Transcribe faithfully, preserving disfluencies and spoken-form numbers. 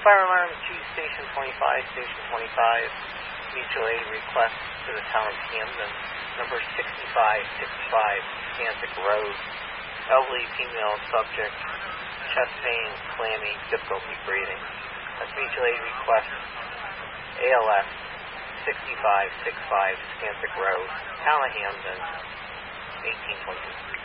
Fire alarm to Station twenty-five, Station twenty-five, mutual aid request to the town of Camden, number sixty-five sixty-five, Scansic Road, elderly female subject, chest pain, clammy, difficulty breathing. That's mutual aid request, A L S, sixty-five sixty-five, Scansic Road, town of Camden, eighteen twenty-two.